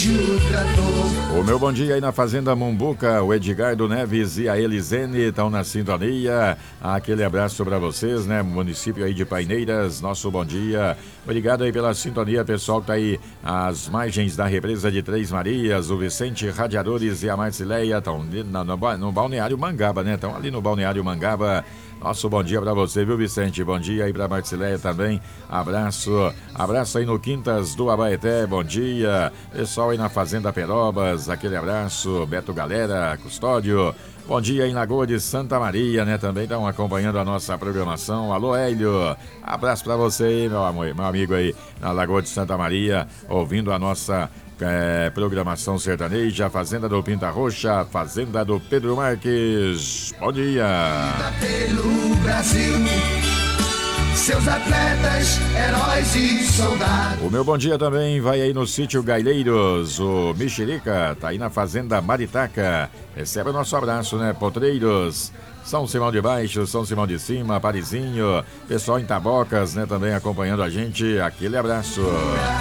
dirige o trator. O meu bom dia aí na Fazenda Mumbuca, o Edgardo Neves e a Elisene estão na sintonia. Aquele abraço para vocês, né? Município aí de Paineiras, nosso bom dia. Obrigado aí pela sintonia, pessoal que tá aí às margens da represa de Três Marias, o Vicente Radiadores e a Marcileia estão no Balneário Mangaba, né? Estão ali no Balneário Mangaba. Nosso bom dia para você, viu, Vicente? Bom dia aí para Marcileia também. Abraço aí no Quintas do Abaeté, bom dia. Pessoal aí na Fazenda Perobas, aquele abraço. Beto Galera, Custódio. Bom dia em Lagoa de Santa Maria, né? Também estão acompanhando a nossa programação. Alô, Hélio. Abraço para você aí, meu amigo aí na Lagoa de Santa Maria, ouvindo a nossa programação sertaneja, Fazenda do Pinta Roxa, Fazenda do Pedro Marques. Bom dia. Pelo Brasil, seus atletas, heróis e soldados. O meu bom dia também vai aí no sítio Gaileiros, o Mexerica, tá aí na Fazenda Maritaca. Recebe o nosso abraço, né, potreiros? São Simão de Baixo, São Simão de Cima, Parizinho, pessoal em Tabocas, né, também acompanhando a gente. Aquele abraço.